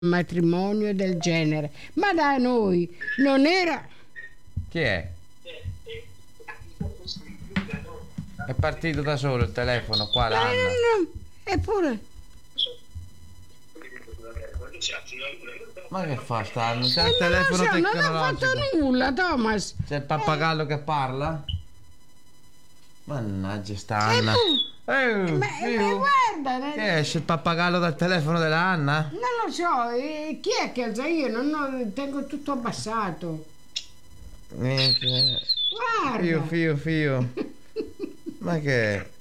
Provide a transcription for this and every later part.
matrimonio del genere, ma da noi non era. Chi è? È partito da solo il telefono qua, l'Anna. Eppure Ma che fa sta? Non c'è il non lo telefono so, non tecnologico? ha fatto nulla, Thomas. C'è il pappagallo che parla? Mannaggia sta Anna. Ma guarda, Che esce il pappagallo dal telefono della Anna? non lo so, chi è che alza? Io non tengo tutto abbassato. Niente. Guarda, Fio. Ma che è?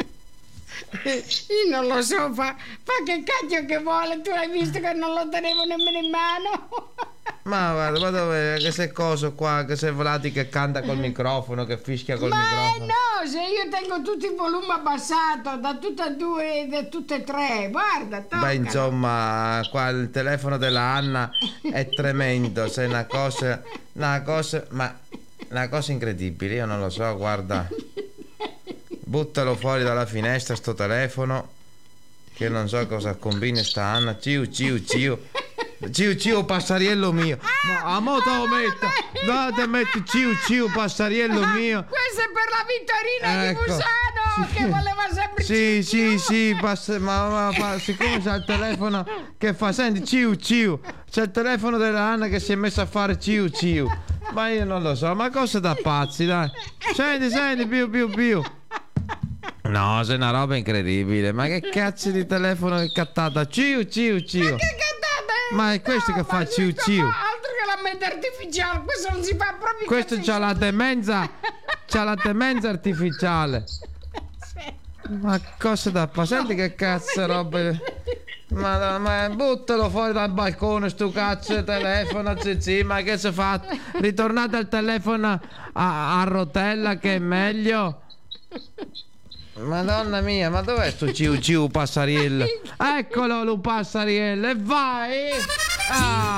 io non lo so, fa che cacchio che vuole, tu hai visto che non lo tenevo nemmeno in mano. Ma guarda, ma dov'è? Che sei coso qua? Che sei Vladi che canta col microfono, che fischia col microfono? No, se io tengo tutto il volume abbassato da tutte e due, da tutte e tre, guarda, tocca. Beh, insomma, qua il telefono della Anna è tremendo, sei una cosa incredibile, io non lo so, guarda. Buttalo fuori dalla finestra sto telefono, che non so cosa combina sta Anna. Ciu passariello mio. Ma a mo te lo metto. No, te metti ciu passariello mio. Questo è per la Vittorina di Busano, Sì. che voleva sempre Sì, ciu. ma siccome c'è il telefono che fa, senti, ciu, c'è il telefono della Anna che si è messa a fare ciu. Ma io non lo so, ma cosa da pazzi, dai. Senti, più. No, sei una roba incredibile. Ma che cazzo di telefono è cattata? Ciu. Ma che cattata è? Ma è questo che fa ciu. Altro che la mente artificiale, questo non si fa proprio. Questo c'ha la demenza artificiale. Ma cosa da fa? Senti che cazzo roba. Ma buttalo fuori dal balcone sto cazzo di telefono, ma che si fa? Ritornate al telefono a rotella che è meglio. Madonna mia, ma dov'è sto ciu passariello? Eccolo lo passariello e vai! Ah!